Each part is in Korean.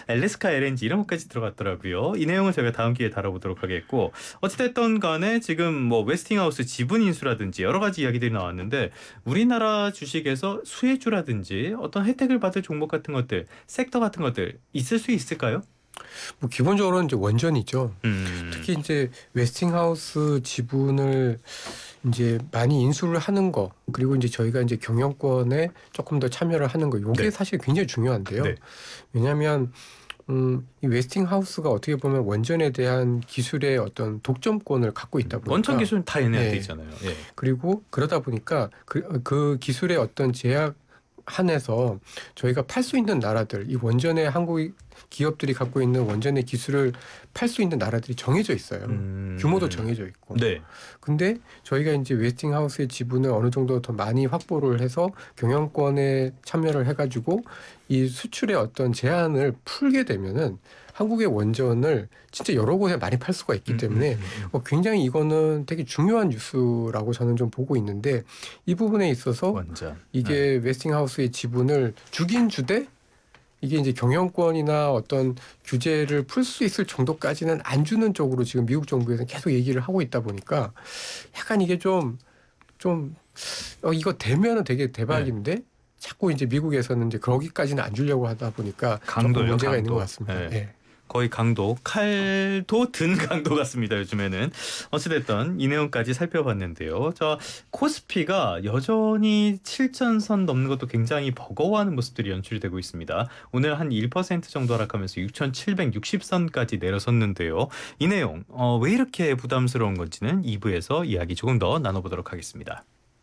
엘래스카 LNG 이런 것까지 들어갔더라고요. 이 내용은 저희가 다음 기회에 다뤄보도록 하겠고 어찌됐든 간에 지금 뭐 웨스팅하우스 지분 인수라든지 여러 가지 이야기들이 나왔는데 우리나라 주식에서 수혜주라든지 어떤 혜택을 받을 종목 같은 것들, 섹터 같은 것들 있을 수 있을까요? 뭐 기본적으로는 이제 원전이죠. 음, 특히 이제 웨스팅하우스 지분을 이제 많이 인수를 하는 거, 그리고 이제 저희가 이제 경영권에 조금 더 참여를 하는 거, 요게 네. 사실 굉장히 중요한데요. 네. 왜냐하면 이 웨스팅하우스가 어떻게 보면 원전에 대한 기술의 어떤 독점권을 갖고 있다 보니까 원천 기술은 다 얘네한테 네. 있잖아요. 예. 그리고 그러다 보니까 그 기술의 어떤 제약 한해서 저희가 팔 수 있는 나라들, 이 원전의 한국 기업들이 갖고 있는 원전의 기술을 팔 수 있는 나라들이 정해져 있어요. 규모도 정해져 있고. 네. 근데 저희가 이제 웨스팅하우스의 지분을 어느 정도 더 많이 확보를 해서 경영권에 참여를 해가지고 이 수출의 어떤 제한을 풀게 되면은 한국의 원전을 진짜 여러 곳에 많이 팔 수가 있기 때문에 굉장히 이거는 되게 중요한 뉴스라고 저는 좀 보고 있는데, 이 부분에 있어서 원전. 이게 웨스팅하우스의 지분을 주긴 주되 이게 이제 경영권이나 어떤 규제를 풀 수 있을 정도까지는 안 주는 쪽으로 지금 미국 정부에서 계속 얘기를 하고 있다 보니까 약간 이게 좀 이거 되면은 되게 대박인데 자꾸 이제 미국에서는 이제 거기까지는 안 주려고 하다 보니까 조금 강도요, 문제가 강도. 있는 것 같습니다. 네. 예. 거의 강도, 칼도 든 강도 같습니다. 요즘에는. 어찌됐든 이 내용까지 살펴봤는데요. 저 코스피가 여전히 7,000선 넘는 것도 굉장히 버거워하는 모습들이 연출이 되고 있습니다. 오늘 한 1% 정도 하락하면서 6,760선까지 내려섰는데요. 이 내용 왜 이렇게 부담스러운 건지는 2부에서 이야기 조금 더 나눠보도록 하겠습니다.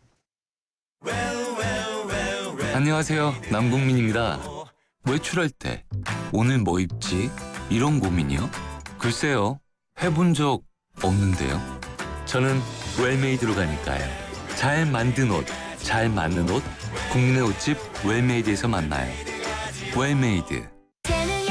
안녕하세요. 남궁민입니다. 외출할 때 오늘 뭐 입지? 이런 고민이요? 글쎄요. 해본 적 없는데요. 저는 웰메이드로 가니까요. 잘 만든 옷, 잘 맞는 옷, 국내 옷집 웰메이드에서 만나요. 웰메이드.